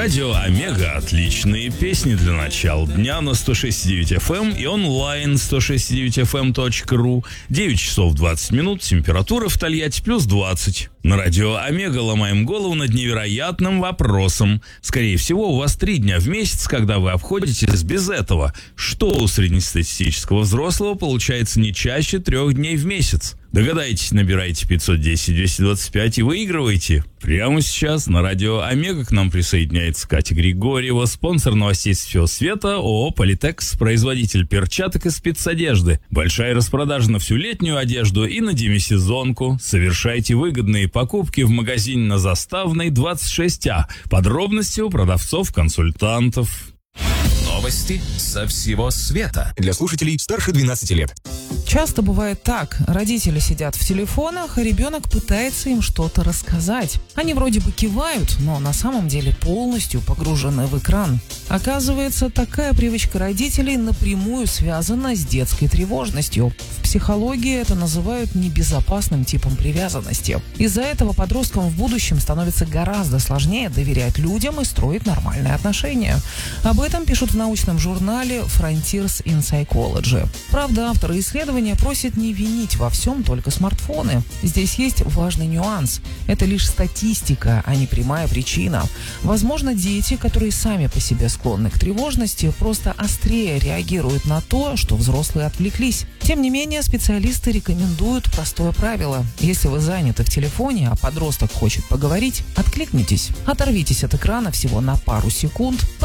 Радио Омега – отличные песни для начала дня на 106.9 FM и онлайн 106.9fm.ru. 9 часов 20 минут, температура в Тольятти плюс 20. На радио Омега ломаем голову над невероятным вопросом. Скорее всего, у вас 3 дня в месяц, когда вы обходитесь без этого. Что у среднестатистического взрослого получается не чаще 3 дней в месяц? Догадайтесь, набирайте 510-225 и выигрывайте. Прямо сейчас на радио Омега к нам присоединяется Катя Григорьева, спонсор новостей с всего света, ООО «Политекс», производитель перчаток и спецодежды. Большая распродажа на всю летнюю одежду и на демисезонку. Совершайте выгодные покупки в магазине на Заставной 26А. Подробности у продавцов-консультантов. Новости со всего света. Для слушателей старше 12 лет. Часто бывает так. Родители сидят в телефонах, а ребенок пытается им что-то рассказать. Они вроде бы кивают, но на самом деле полностью погружены в экран. Оказывается, такая привычка родителей напрямую связана с детской тревожностью. В психологии это называют небезопасным типом привязанности. Из-за этого подросткам в будущем становится гораздо сложнее доверять людям и строить нормальные отношения. Об этом пишут в научном журнале Frontiers in Psychology. Правда, авторы исследования просят не винить во всем только смартфоны. Здесь есть важный нюанс. Это лишь статистика, а не прямая причина. Возможно, дети, которые сами по себе склонны к тревожности, просто острее реагируют на то, что взрослые отвлеклись. Тем не менее, специалисты рекомендуют простое правило. Если вы заняты в телефоне, а подросток хочет поговорить, откликнитесь. Оторвитесь от экрана всего на пару секунд,